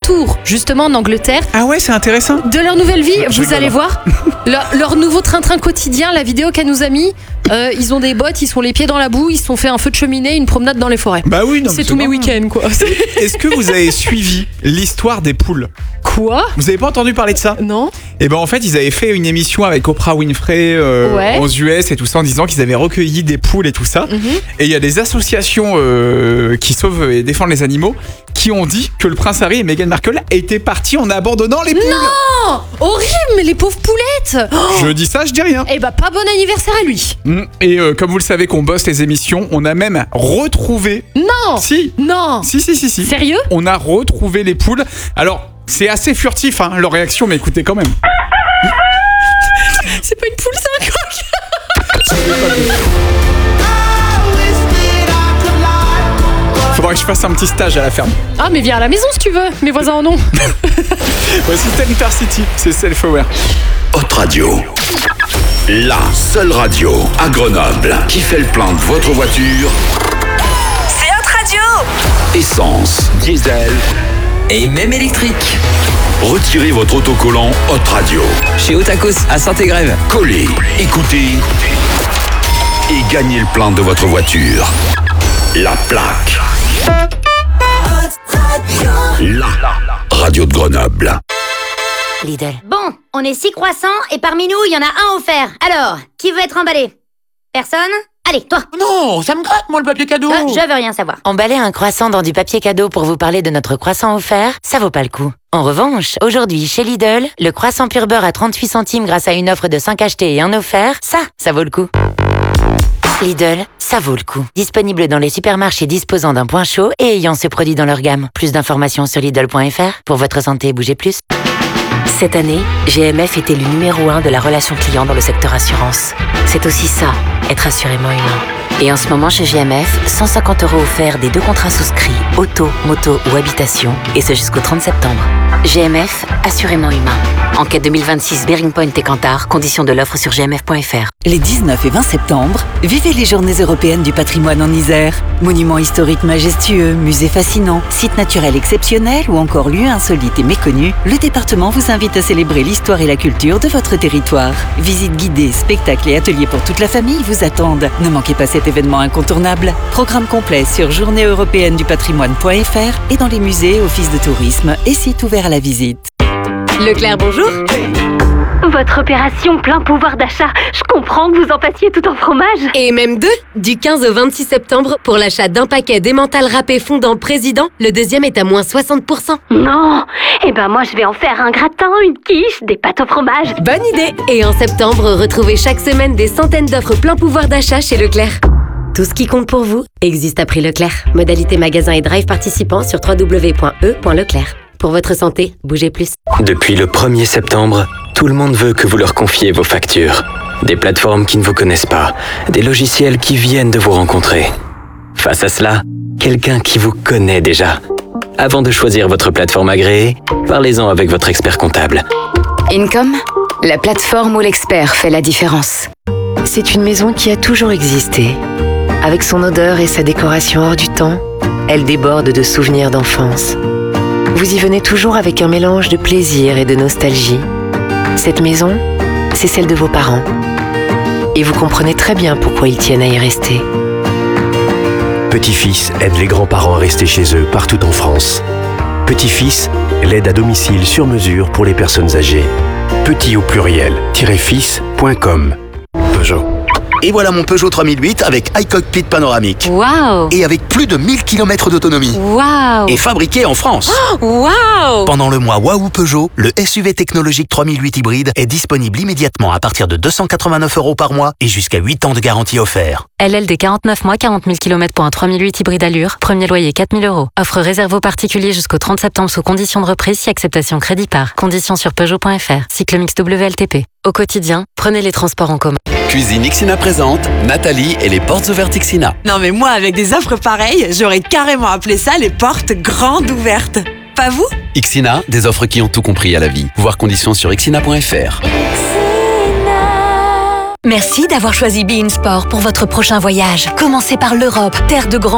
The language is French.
retour justement en Angleterre. Ah ouais, c'est intéressant. De leur nouvelle vie, Je vous allez voir. Leur nouveau train-train quotidien, la vidéo qu'elle nous a mis, ils ont des bottes, ils sont les pieds dans la boue, ils se sont fait un feu de cheminée, une promenade dans les forêts. Bah oui, non, c'est tous mes week-ends quoi. Est-ce que vous avez suivi l'histoire des poules ? Quoi ? Vous avez pas entendu parler de ça ? Non. Et ben en fait, ils avaient fait une émission avec Oprah Winfrey aux US et tout ça en disant qu'ils avaient recueilli des poules et tout ça. Et il y a des associations qui sauvent et défendent les animaux qui ont dit que le prince Harry et Meghan Markle étaient partis en abandonnant les poules. Non ! Horrible, mais les pauvres poulettes. Je dis ça, je dis rien. Eh bah pas bon anniversaire à lui. Et comme vous le savez qu'on bosse les émissions, on a même retrouvé... Non ! Si. Non ! Si. Sérieux ? On a retrouvé les poules. Alors, c'est assez furtif leur réaction, mais écoutez quand même. C'est pas une poule, c'est un coq. Faudra que je fasse un petit stage à la ferme. Ah mais viens à la maison si tu veux, mes voisins en ont. Voici Tenter City, c'est Self-Aware. Hot Radio, la seule radio à Grenoble qui fait le plein de votre voiture. C'est Hot Radio. Essence, diesel et même électrique. Retirez votre autocollant Hot Radio. Chez Otakos à Saint-Égrève. Collez, écoutez et gagnez le plein de votre voiture. La plaque. La radio de Grenoble. Lidl. Bon, on est 6 croissants et parmi nous, il y en a un offert. Alors, qui veut être emballé ? Personne ? Allez, toi. Non, ça me gratte, moi, le papier cadeau. Je veux rien savoir. Emballer un croissant dans du papier cadeau pour vous parler de notre croissant offert, ça vaut pas le coup. En revanche, aujourd'hui, chez Lidl, le croissant pur beurre à 38 centimes grâce à une offre de 5 achetés et un offert, ça vaut le coup. Lidl, ça vaut le coup. Disponible dans les supermarchés disposant d'un point chaud et ayant ce produit dans leur gamme. Plus d'informations sur Lidl.fr. Pour votre santé, bougez plus. Cette année, GMF est élu numéro 1 de la relation client dans le secteur assurance. C'est aussi ça, être assurément humain. Et en ce moment chez GMF, 150 € offerts des 2 contrats souscrits, auto, moto ou habitation, et ce jusqu'au 30 septembre. GMF, assurément humain. Enquête 2026 Bearing Point et Kantar, conditions de l'offre sur gmf.fr. Les 19 et 20 septembre, vivez les Journées européennes du patrimoine en Isère. Monuments historiques majestueux, musées fascinants, sites naturels exceptionnels ou encore lieux insolites et méconnus, le département vous invite à célébrer l'histoire et la culture de votre territoire. Visites guidées, spectacles et ateliers pour toute la famille vous attendent. Ne manquez pas cet événement incontournable. Programme complet sur journéeeuropéennedupatrimoine.fr et dans les musées, offices de tourisme et sites ouverts à la visite. Leclerc, bonjour. Votre opération plein pouvoir d'achat, je comprends que vous en passiez tout en fromage. Et même 2, du 15 au 26 septembre, pour l'achat d'un paquet d'emmental râpé fondant Président, le deuxième est à moins 60%. Non, eh ben moi je vais en faire un gratin, une quiche, des pâtes au fromage. Bonne idée. Et en septembre, retrouvez chaque semaine des centaines d'offres plein pouvoir d'achat chez Leclerc. Tout ce qui compte pour vous existe à prix Leclerc. Modalité magasin et drive participants sur www.e.leclerc. Pour votre santé, bougez plus. Depuis le 1er septembre, tout le monde veut que vous leur confiez vos factures. Des plateformes qui ne vous connaissent pas, des logiciels qui viennent de vous rencontrer. Face à cela, quelqu'un qui vous connaît déjà. Avant de choisir votre plateforme agréée, parlez-en avec votre expert comptable. Income, la plateforme où l'expert fait la différence. C'est une maison qui a toujours existé. Avec son odeur et sa décoration hors du temps, elle déborde de souvenirs d'enfance. Vous y venez toujours avec un mélange de plaisir et de nostalgie. Cette maison, c'est celle de vos parents. Et vous comprenez très bien pourquoi ils tiennent à y rester. Petit-Fils aide les grands-parents à rester chez eux partout en France. Petit-Fils, l'aide à domicile sur mesure pour les personnes âgées. Petit au pluriel, -fils.com. Peugeot. Et voilà mon Peugeot 3008 avec iCockpit panoramique. Waouh! Et avec plus de 1000 km d'autonomie. Waouh! Et fabriqué en France. Waouh! Pendant le mois Waouh Peugeot, le SUV technologique 3008 hybride est disponible immédiatement à partir de 289 € par mois et jusqu'à 8 ans de garantie offert. LLD 49 mois, 40 000 km pour un 3008 hybride allure. Premier loyer 4 000 €. Offre réservée aux particuliers jusqu'au 30 septembre sous conditions de reprise si acceptation crédit par. Conditions sur Peugeot.fr. Cycle mix WLTP. Au quotidien, prenez les transports en commun. Cuisine Ixina présente Nathalie et les portes ouvertes Ixina. Non mais moi, avec des offres pareilles, j'aurais carrément appelé ça les portes grandes ouvertes. Pas vous ? Ixina, des offres qui ont tout compris à la vie. Voir conditions sur ixina.fr. Merci d'avoir choisi Be In Sport pour votre prochain voyage. Commencez par l'Europe, terre de grands